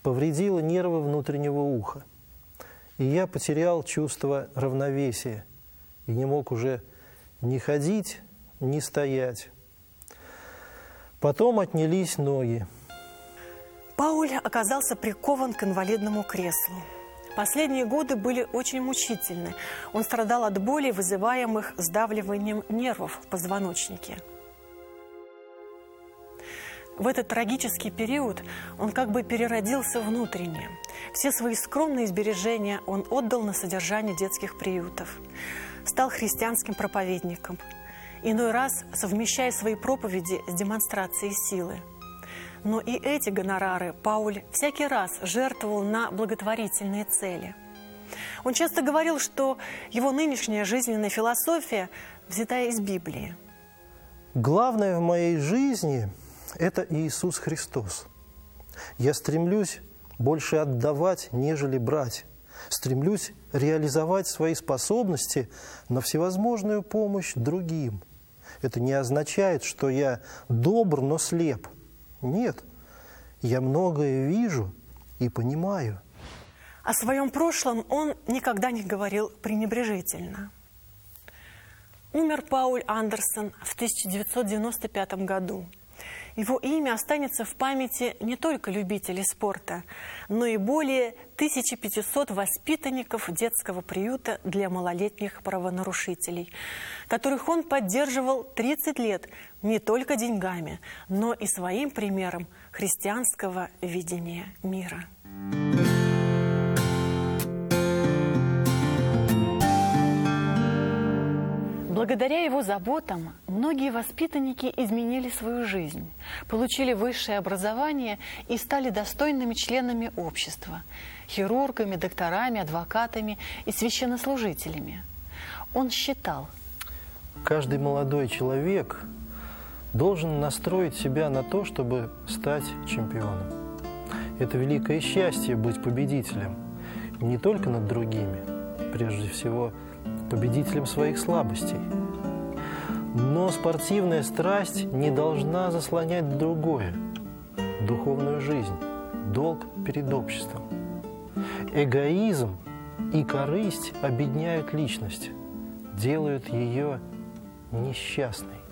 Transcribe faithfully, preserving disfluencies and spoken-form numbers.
повредило нервы внутреннего уха. И я потерял чувство равновесия и не мог уже ни ходить, ни стоять. Потом отнялись ноги. Пауль оказался прикован к инвалидному креслу. Последние годы были очень мучительны. Он страдал от боли, вызываемых сдавливанием нервов в позвоночнике. В этот трагический период он как бы переродился внутренне. Все свои скромные сбережения он отдал на содержание детских приютов. Стал христианским проповедником, иной раз совмещая свои проповеди с демонстрацией силы. Но и эти гонорары Пауль всякий раз жертвовал на благотворительные цели. Он часто говорил, что его нынешняя жизненная философия взята из Библии. Главное в моей жизни – это Иисус Христос. Я стремлюсь больше отдавать, нежели брать. Стремлюсь реализовать свои способности на всевозможную помощь другим. Это не означает, что я добр, но слеп. Нет, я многое вижу и понимаю. О своем прошлом он никогда не говорил пренебрежительно. Умер Пауль Андерсон в тысяча девятьсот девяносто пятом году. Его имя останется в памяти не только любителей спорта, но и более тысячи пятисот воспитанников детского приюта для малолетних правонарушителей, которых он поддерживал тридцать лет не только деньгами, но и своим примером христианского видения мира. Благодаря его заботам многие воспитанники изменили свою жизнь, получили высшее образование и стали достойными членами общества, хирургами, докторами, адвокатами и священнослужителями. Он считал: каждый молодой человек должен настроить себя на то, чтобы стать чемпионом. Это великое счастье быть победителем не только над другими, прежде всего победителем своих слабостей. Но спортивная страсть не должна заслонять другое – духовную жизнь, долг перед обществом. Эгоизм и корысть обедняют личность, делают ее несчастной.